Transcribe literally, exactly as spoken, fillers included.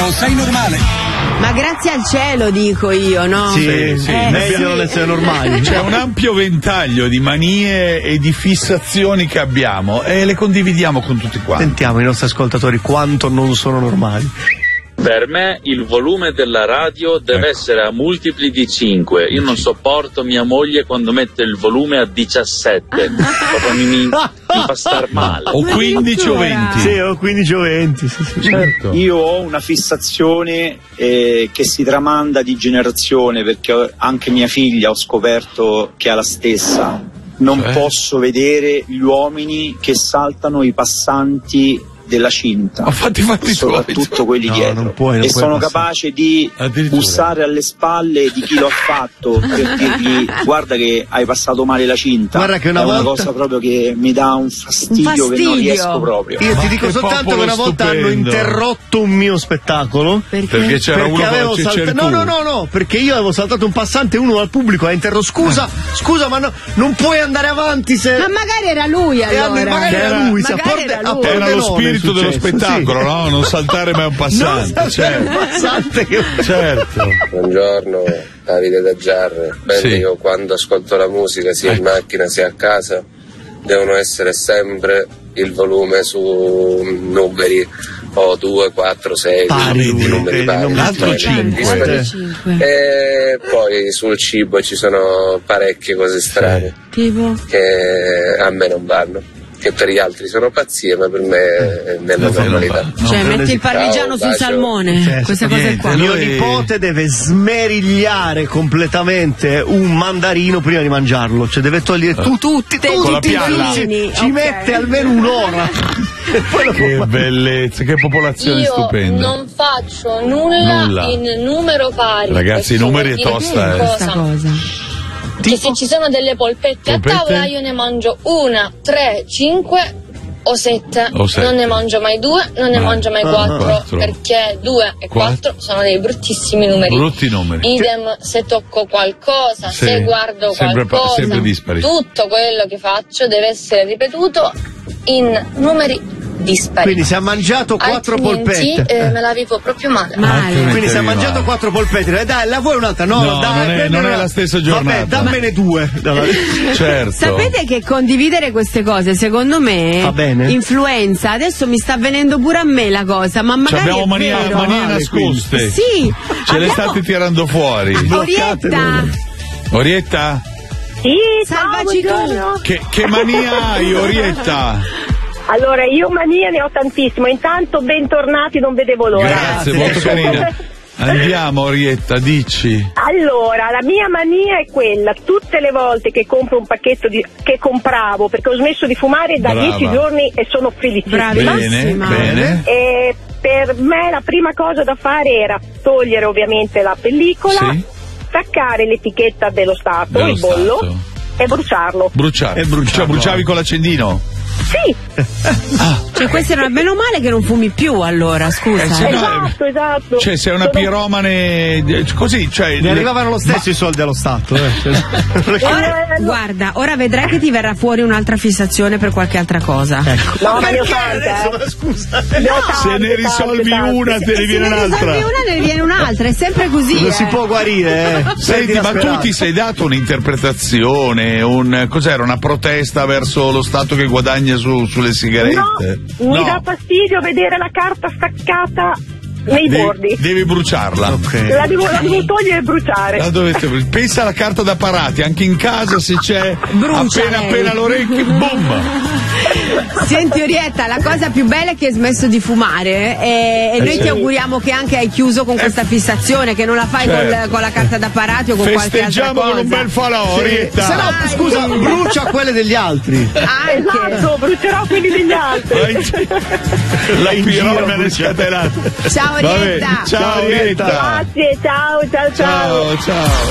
Non sei normale. Ma grazie al cielo, dico io, no? Sì, sì, sì. Eh, meglio sì. non essere normali. C'è un ampio ventaglio di manie e di fissazioni che abbiamo e le condividiamo con tutti quanti. Sentiamo i nostri ascoltatori quanto non sono normali. Per me il volume della radio deve Ecco. essere a multipli di cinque. Io non sopporto mia moglie quando mette il volume a diciassette. Proprio mi, mi, mi fa star male. O quindici o venti. Sì, o quindici o venti. Sì, sì. Certo. Io ho una fissazione eh, che si tramanda di generazione, perché anche mia figlia ho scoperto che ha la stessa. Non Cioè? posso vedere gli uomini che saltano i passanti della cinta, Ma fatti fatti soprattutto tuoi. quelli No, dietro, non puoi, non e puoi sono passare. capace di Addirittura. bussare alle spalle di chi lo ha fatto per dirgli guarda che hai passato male la cinta. Guarda che una è una volta- cosa proprio che mi dà un fastidio, Un che non fastidio. riesco proprio. Io Ma ti dico che soltanto popolo che una volta hanno stupendo. interrotto un mio spettacolo. Perché? Perché c'era Perché uno avevo con la saltato, Cecertù. no, no, no, no, perché io avevo saltato un passante, uno al pubblico ha interrotto. Scusa, scusa, ma no, non puoi andare avanti se. Ma magari era lui E hanno- allora. magari era Era- lui, si magari apporde- era lui. a Era lo Pordenone è spirito dello successo, spettacolo, sì. no? Non saltare mai un passante. Non saltare un certo. passante che. certo. Buongiorno, Davide da Giarre. Bene, Sì. io quando ascolto la musica, sia in Ecco. macchina sia a casa, devono essere sempre il volume su numeri o due, quattro, sei, Pari, di numeri eh, pari. non- L'altro Cioè, cinque. dispari. cinque. E poi sul cibo ci sono parecchie cose strane Tipo? che a me non vanno, che per gli altri sono pazzie, ma per me è nella No, normalità. no, Cioè, no, metti il parmigiano Ciao, sul bacio. salmone, Sì, queste sì, cose niente, qua. lui- Mio nipote deve smerigliare completamente un mandarino prima di mangiarlo, cioè deve togliere tu- tutti, tutti, Con la tutti i pialla. fili. Ci Ok. mette almeno un'ora. E poi lo Che può- bellezza, che popolazione Io stupenda. non faccio nulla, Nulla. in numero pari. Ragazzi, i Questo numeri vuol è dire tosta, eh. Questa cosa? cosa. Che se ci sono delle polpette, Polpette? a tavola io ne mangio una, tre, cinque o sette. O sette. Non ne mangio mai due, non ne Ah. mangio mai Ah. quattro, Quattro. perché due e Quattro. quattro sono dei bruttissimi numeri. Brutti numeri. Idem se tocco qualcosa, Sì, se guardo sempre pa- qualcosa, sempre dispari. tutto quello che faccio deve essere ripetuto in numeri dispari. Quindi si è mangiato quattro Altrimenti, polpette. eh, me la vivo proprio male. Male. Quindi si è arriva. mangiato quattro polpette. Eh, Dai, la vuoi un'altra? No, No, dai, non è- prendine non è una- la stessa Vabbè, giornata. dammene due. Dai. Certo. Sapete che condividere queste cose secondo me Va bene. influenza. Adesso mi sta venendo pure a me la cosa, ma Ci magari abbiamo è manie, vero. manie Male, nascoste. Sì, Ce le abbiamo- state tirando fuori. Orietta, Orietta? Sì, salvaci ciao, tu. buongiorno. Che, che mania hai, Orietta? Allora, io mania ne ho tantissimo. Intanto, bentornati, non vedevo l'ora. Grazie, molto carina. Andiamo, Orietta, dici. Allora, la mia mania è quella, tutte le volte che compro un pacchetto di, che compravo, perché ho smesso di fumare da Brava. dieci giorni e sono felicissima. Bravissima. Bene, Massima. bene. E per me la prima cosa da fare era togliere ovviamente la pellicola, Sì. staccare l'etichetta dello Stato, Dello il bollo, Stato. e bruciarlo. Bruciare. E bruciarlo. Cioè, bruciavi con l'accendino? Sì, Cioè, questo era meno male che non fumi più allora, scusa. Eh, se no- esatto, esatto. Cioè, sei una Sono- piromane eh, così, cioè. Ne arrivavano lo stesso i soldi allo Stato. Eh. Ora, guarda, ora vedrai che ti verrà fuori un'altra fissazione per qualche altra cosa. Ecco. No, ma ne ho Perché tante, adesso? eh. Ma scusa. Ne ho Se tante, ne risolvi tante, tante. una, te ne Se viene ne un'altra. risolvi una, ne viene un'altra, è sempre così. Non eh. si può guarire, eh. Senti, Perdi la ma tu speranza. ti sei dato un'interpretazione, un cos'era? Una protesta verso lo Stato che guadagna su, sulle sigarette? No, mi dà fastidio vedere la carta staccata nei Devi, bordi. devi bruciarla. La devo, la devo togliere e bruciare. La dovete bru- Pensa alla carta da parati, anche in casa se c'è Brucia appena lei. appena l'orecchio, boom! Senti Orietta, la cosa più bella è che hai smesso di fumare eh, e, e noi sì. ti auguriamo che anche hai chiuso con questa fissazione, che non la fai Certo. col- con la carta da parati o con qualche altra Festeggiamo cosa. con un bel falò, Orietta! Se no, scusa, brucia quelle degli altri. Anche. Esatto, brucerò quelli degli altri. Vai- La piromane scatenata. Ciao Vabbè, Orietta. ciao Orietta. Grazie, ciao, ciao, ciao. Ciao, ciao.